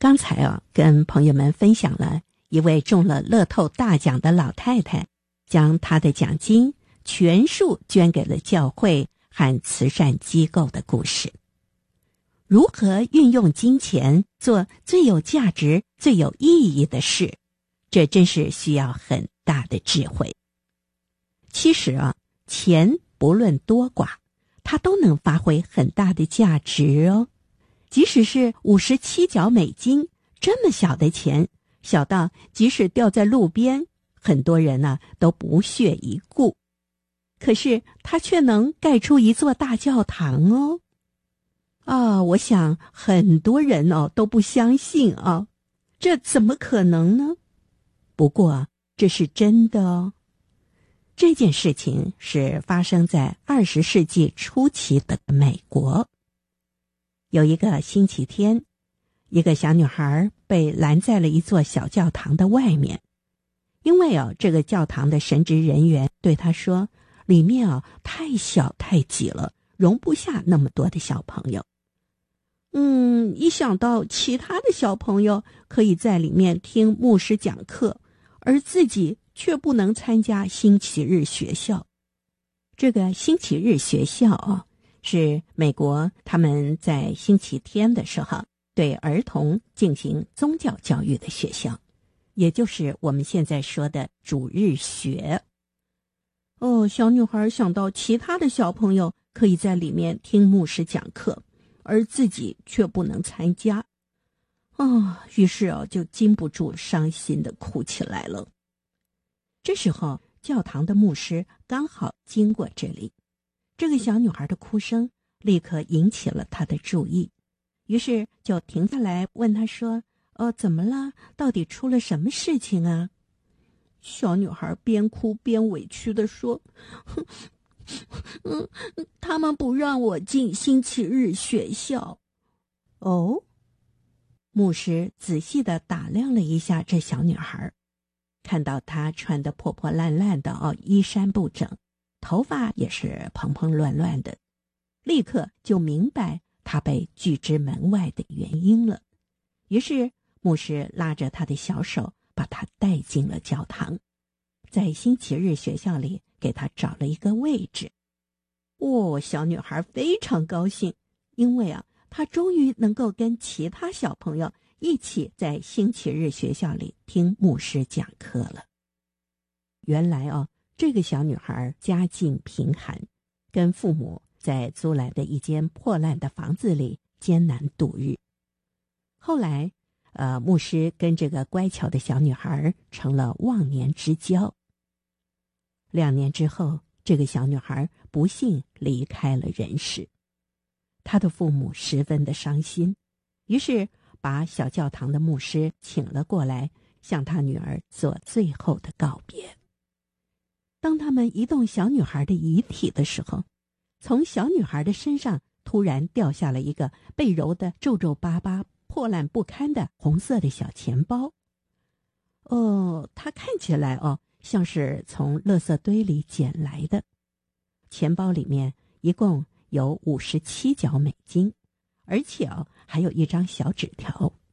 刚才跟朋友们分享了一位中了乐透大奖的老太太，将她的奖金全数捐给了教会和慈善机构的故事。如何运用金钱做最有价值、最有意义的事，这真是需要很大的智慧。其实钱不论多寡，它都能发挥很大的价值哦。即使是57角美金，这么小的钱，小到即使掉在路边，很多人都不屑一顾。可是它却能盖出一座大教堂哦。我想很多人都不相信这怎么可能呢？不过这是真的哦。这件事情是发生在20世纪初期的美国。有一个星期天，一个小女孩被拦在了一座小教堂的外面，因为这个教堂的神职人员对她说，里面太小太挤了，容不下那么多的小朋友。一想到其他的小朋友可以在里面听牧师讲课，而自己却不能参加星期日学校。这个星期日学校是美国他们在星期天的时候对儿童进行宗教教育的学校，也就是我们现在说的主日学。小女孩想到其他的小朋友可以在里面听牧师讲课，而自己却不能参加。于是就禁不住伤心地哭起来了。这时候教堂的牧师刚好经过这里，这个小女孩的哭声立刻引起了他的注意，于是就停下来问她说，怎么了？到底出了什么事情啊？小女孩边哭边委屈地说，他们不让我进星期日学校。牧师仔细地打量了一下这小女孩，看到她穿得破破烂烂的衣衫不整，头发也是蓬蓬乱乱的，立刻就明白她被拒之门外的原因了。于是牧师拉着她的小手，把她带进了教堂，在星期日学校里给她找了一个位置。小女孩非常高兴，因为她终于能够跟其他小朋友一起在星期日学校里听牧师讲课了。原来这个小女孩家境贫寒，跟父母在租来的一间破烂的房子里艰难度日。后来牧师跟这个乖巧的小女孩成了忘年之交。2年之后，这个小女孩不幸离开了人世。她的父母十分的伤心，于是把小教堂的牧师请了过来，向她女儿做最后的告别。当他们移动小女孩的遗体的时候，从小女孩的身上突然掉下了一个被揉得皱皱巴巴、破烂不堪的红色的小钱包。它看起来像是从垃圾堆里捡来的。钱包里面一共有57角美金，而且还有一张小纸条，